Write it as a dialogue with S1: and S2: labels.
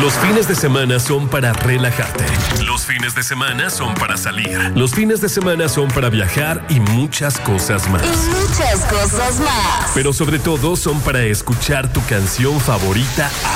S1: Los fines de semana son para relajarte. Los fines de semana son para salir. Los fines de semana son para viajar y muchas cosas más.
S2: Y muchas cosas más.
S1: Pero sobre todo son para escuchar tu canción favorita